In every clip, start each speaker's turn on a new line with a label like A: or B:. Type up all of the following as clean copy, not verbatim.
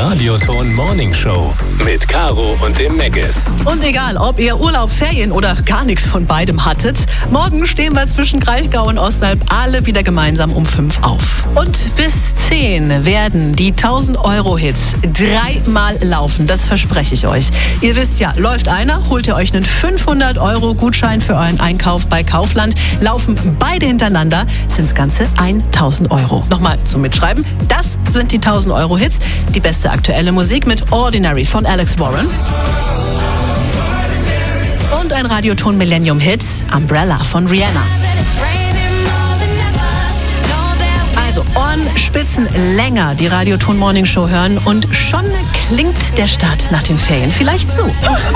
A: Radioton Morning Show mit Caro und dem Meggis.
B: Und egal, ob ihr Urlaub, Ferien oder gar nichts von beidem hattet, morgen stehen wir zwischen Kraichgau und Ostalb alle wieder gemeinsam um 5 auf. Und bis 10 werden die 1000-Euro-Hits 3-mal laufen, das verspreche ich euch. Ihr wisst ja, läuft einer, holt ihr euch einen 500-Euro-Gutschein für euren Einkauf bei Kaufland. Laufen beide hintereinander, sind es ganze 1000 Euro. Nochmal zum Mitschreiben, das sind die 1000-Euro-Hits. Die beste aktuelle Musik mit Ordinary von Alex Warren. Und ein Radioton Millennium-Hit, Umbrella von Rihanna. Also Ohrenspitzen länger die Radioton Morning Show hören und schon klingt der Start nach den Ferien vielleicht so.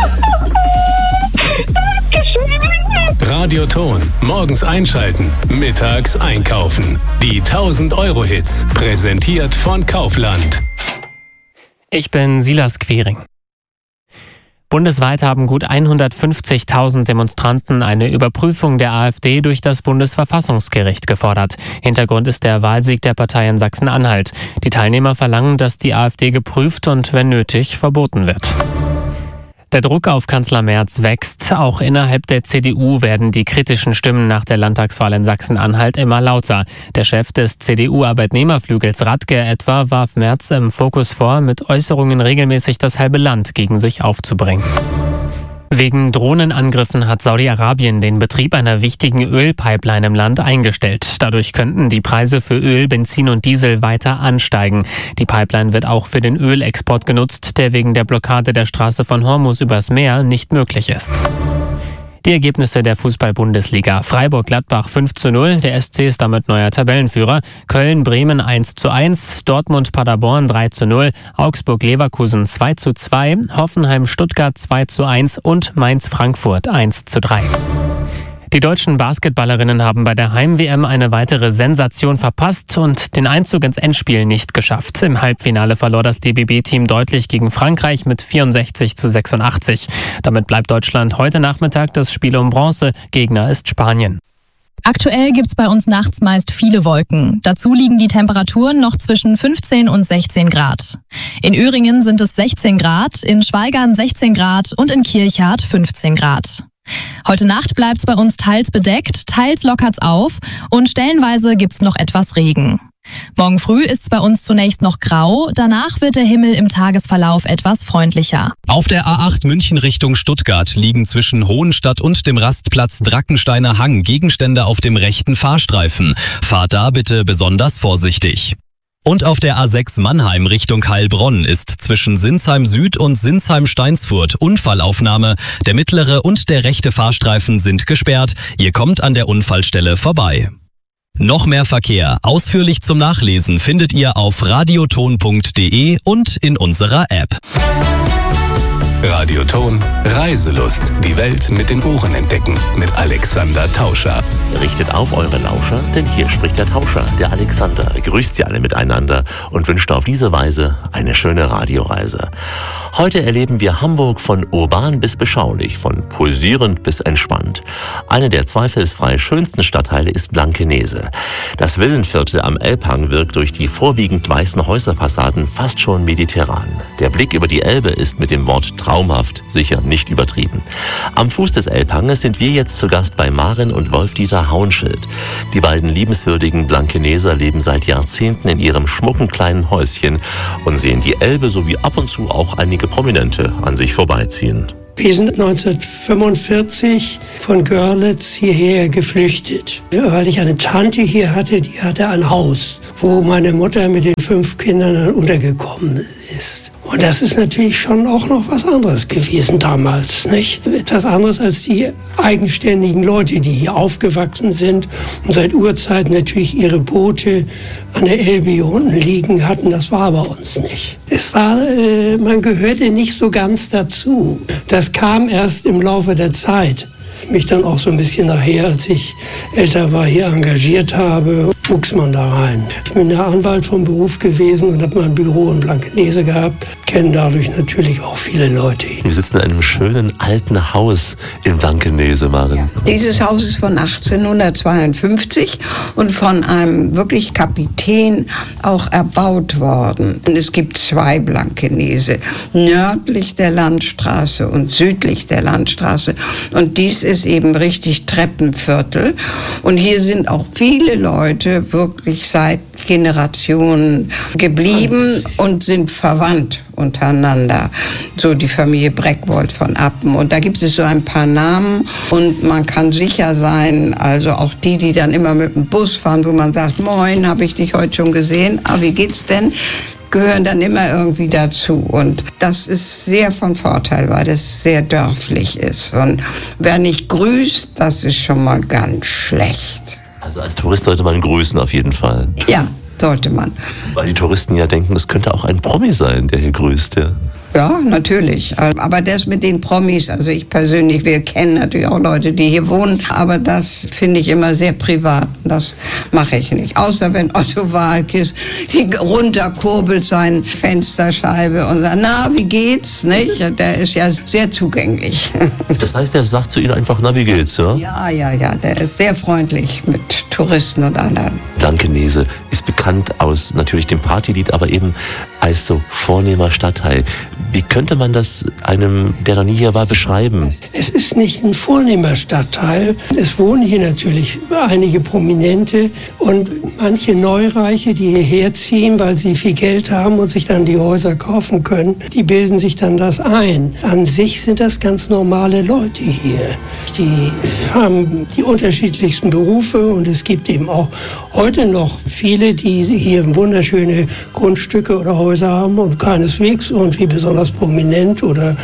A: Radioton. Morgens einschalten, mittags einkaufen. Die 1000-Euro-Hits. Präsentiert von Kaufland.
C: Ich bin Silas Quering. Bundesweit haben gut 150.000 Demonstranten eine Überprüfung der AfD durch das Bundesverfassungsgericht gefordert. Hintergrund ist der Wahlsieg der Partei in Sachsen-Anhalt. Die Teilnehmer verlangen, dass die AfD geprüft und, wenn nötig, verboten wird. Der Druck auf Kanzler Merz wächst. Auch innerhalb der CDU werden die kritischen Stimmen nach der Landtagswahl in Sachsen-Anhalt immer lauter. Der Chef des CDU-Arbeitnehmerflügels Radke etwa warf Merz im Fokus vor, mit Äußerungen regelmäßig das halbe Land gegen sich aufzubringen. Wegen Drohnenangriffen hat Saudi-Arabien den Betrieb einer wichtigen Ölpipeline im Land eingestellt. Dadurch könnten die Preise für Öl, Benzin und Diesel weiter ansteigen. Die Pipeline wird auch für den Ölexport genutzt, der wegen der Blockade der Straße von Hormuz übers Meer nicht möglich ist. Die Ergebnisse der Fußball-Bundesliga. Freiburg-Gladbach 5:0, der SC ist damit neuer Tabellenführer. Köln-Bremen 1:1, Dortmund-Paderborn 3:0, Augsburg-Leverkusen 2:2, Hoffenheim-Stuttgart 2:1 und Mainz-Frankfurt 1:3. Die deutschen Basketballerinnen haben bei der Heim-WM eine weitere Sensation verpasst und den Einzug ins Endspiel nicht geschafft. Im Halbfinale verlor das DBB-Team deutlich gegen Frankreich mit 64:86. Damit bleibt Deutschland heute Nachmittag das Spiel um Bronze. Gegner ist Spanien.
D: Aktuell gibt's bei uns nachts meist viele Wolken. Dazu liegen die Temperaturen noch zwischen 15 und 16 Grad. In Öhringen sind es 16 Grad, in Schwaigern 16 Grad und in Kirchhardt 15 Grad. Heute Nacht bleibt's bei uns teils bedeckt, teils lockert's auf und stellenweise gibt's noch etwas Regen. Morgen früh ist's bei uns zunächst noch grau, danach wird der Himmel im Tagesverlauf etwas freundlicher.
E: Auf der A8 München Richtung Stuttgart liegen zwischen Hohenstadt und dem Rastplatz Drackensteiner Hang Gegenstände auf dem rechten Fahrstreifen. Fahrt da bitte besonders vorsichtig. Und auf der A6 Mannheim Richtung Heilbronn ist zwischen Sinsheim Süd und Sinsheim-Steinsfurt Unfallaufnahme. Der mittlere und der rechte Fahrstreifen sind gesperrt. Ihr kommt an der Unfallstelle vorbei. Noch mehr Verkehr, ausführlich zum Nachlesen, findet ihr auf radioton.de und in unserer App.
A: Radioton. Reiselust. Die Welt mit den Ohren entdecken. Mit Alexander Tauscher.
F: Richtet auf eure Lauscher, denn hier spricht der Tauscher, der Alexander. Grüßt sie alle miteinander und wünscht auf diese Weise eine schöne Radioreise. Heute erleben wir Hamburg von urban bis beschaulich, von pulsierend bis entspannt. Eine der zweifelsfrei schönsten Stadtteile ist Blankenese. Das Villenviertel am Elbhang wirkt durch die vorwiegend weißen Häuserfassaden fast schon mediterran. Der Blick über die Elbe ist mit dem Wort traumhaft sicher nicht übertrieben. Am Fuß des Elbhanges sind wir jetzt zu Gast bei Maren und Wolf-Dieter Hauenschild. Die beiden liebenswürdigen Blankeneser leben seit Jahrzehnten in ihrem schmucken kleinen Häuschen und sehen die Elbe sowie ab und zu auch einige Prominente an sich vorbeiziehen.
G: Wir sind 1945 von Görlitz hierher geflüchtet, weil ich eine Tante hier hatte, die hatte ein Haus, wo meine Mutter mit den 5 Kindern dann untergekommen ist. Und das ist natürlich schon auch noch was anderes gewesen damals, nicht? Etwas anderes als die eigenständigen Leute, die hier aufgewachsen sind und seit Urzeit natürlich ihre Boote an der Elbe hier unten liegen hatten. Das war bei uns nicht. Man gehörte nicht so ganz dazu. Das kam erst im Laufe der Zeit. Mich dann auch so ein bisschen nachher, als ich älter war, hier engagiert habe. wuchs man da rein. Ich bin der Anwalt vom Beruf gewesen und habe mein Büro in Blankenese gehabt. Kennen dadurch natürlich auch viele Leute.
F: Wir sitzen in einem schönen alten Haus in Blankenese, Maren.
H: Ja. Dieses Haus ist von 1852 und von einem wirklich Kapitän auch erbaut worden. Und es gibt 2 Blankenese, nördlich der Landstraße und südlich der Landstraße. Und dies ist eben richtig Treppenviertel. Und hier sind auch viele Leute wirklich seit Generationen geblieben und sind verwandt untereinander. So die Familie Breckwold von Appen. Und da gibt es so ein paar Namen und man kann sicher sein, also auch die dann immer mit dem Bus fahren, wo man sagt, moin, habe ich dich heute schon gesehen, aber wie geht's denn? Gehören dann immer irgendwie dazu. Und das ist sehr von Vorteil, weil das sehr dörflich ist. Und wer nicht grüßt, das ist schon mal ganz schlecht.
F: Also als Tourist sollte man grüßen auf jeden Fall.
H: Ja, sollte man.
F: Weil die Touristen ja denken, es könnte auch ein Promi sein, der hier grüßt. Ja.
H: Ja, natürlich. Aber das mit den Promis, also ich persönlich, wir kennen natürlich auch Leute, die hier wohnen, aber das finde ich immer sehr privat. Das mache ich nicht. Außer wenn Otto Waalkes die runterkurbelt seine Fensterscheibe und sagt, na, wie geht's? Nicht? Der ist ja sehr zugänglich.
F: Das heißt, er sagt zu Ihnen einfach, na, wie geht's? Ja?
H: Ja, der ist sehr freundlich mit Touristen und anderen.
F: Blankenese ist bekannt aus natürlich dem Partylied, aber eben als so vornehmer Stadtteil. Wie könnte man das einem, der noch nie hier war, beschreiben?
G: Es ist nicht ein vornehmer Stadtteil. Es wohnen hier natürlich einige Prominente und manche Neureiche, die hierher ziehen, weil sie viel Geld haben und sich dann die Häuser kaufen können, die bilden sich dann das ein. An sich sind das ganz normale Leute hier. Die haben die unterschiedlichsten Berufe und es gibt eben auch heute noch viele, die hier wunderschöne Grundstücke oder Häuser haben und keineswegs irgendwie besonders prominent oder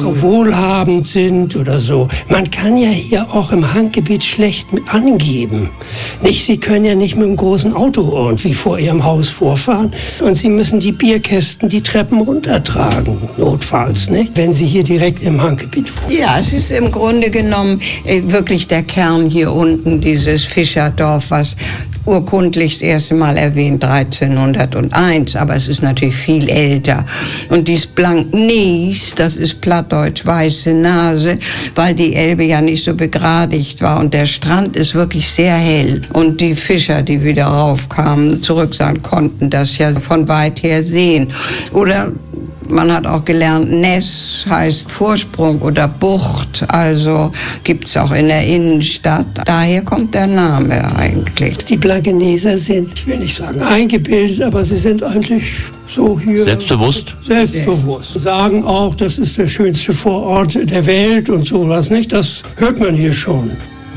G: wohlhabend sind oder so. Man kann ja hier auch im Hanggebiet schlecht mit angeben. Nicht, Sie können ja nicht mit einem großen Auto irgendwie vor Ihrem Haus vorfahren und Sie müssen die Bierkästen die Treppen runtertragen, notfalls, nicht? Wenn Sie hier direkt im Hanggebiet wohnen.
H: Ja, es ist im Grunde genommen wirklich der Kern hier unten, dieses Fischerdorf, was urkundlich das erste Mal erwähnt, 1301, aber es ist natürlich viel älter. Und dies Blanknes, das ist plattdeutsch weiße Nase, weil die Elbe ja nicht so begradigt war und der Strand ist wirklich sehr hell. Und die Fischer, die wieder raufkamen, zurück sein konnten, das ja von weit her sehen. Oder man hat auch gelernt, Ness heißt Vorsprung oder Bucht, also gibt es auch in der Innenstadt. Daher kommt der Name eigentlich.
G: Die Blankeneser sind, ich will nicht sagen eingebildet, aber sie sind eigentlich so hier...
F: Selbstbewusst?
G: Selbstbewusst. Sagen auch, das ist der schönste Vorort der Welt und sowas, nicht? Das hört man hier schon.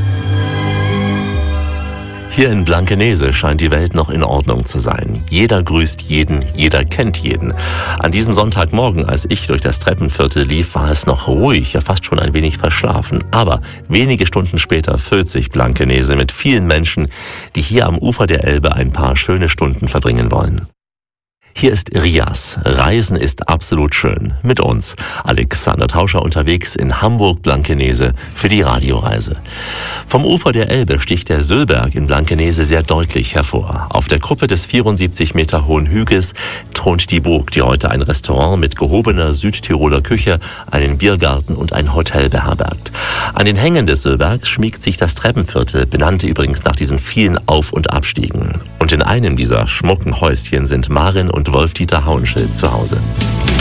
F: Hier in Blankenese scheint die Welt noch in Ordnung zu sein. Jeder grüßt jeden, jeder kennt jeden. An diesem Sonntagmorgen, als ich durch das Treppenviertel lief, war es noch ruhig, ja fast schon ein wenig verschlafen. Aber wenige Stunden später füllt sich Blankenese mit vielen Menschen, die hier am Ufer der Elbe ein paar schöne Stunden verbringen wollen. Hier ist Rias. Reisen ist absolut schön. Mit uns, Alexander Tauscher, unterwegs in Hamburg-Blankenese für die Radioreise. Vom Ufer der Elbe sticht der Söllberg in Blankenese sehr deutlich hervor. Auf der Kuppe des 74 Meter hohen Hügels thront die Burg, die heute ein Restaurant mit gehobener Südtiroler Küche, einen Biergarten und ein Hotel beherbergt. An den Hängen des Söllbergs schmiegt sich das Treppenviertel, benannte übrigens nach diesen vielen Auf- und Abstiegen. Und in einem dieser schmucken Häuschen sind Maren und Wolf-Dieter Hauenschild zu Hause.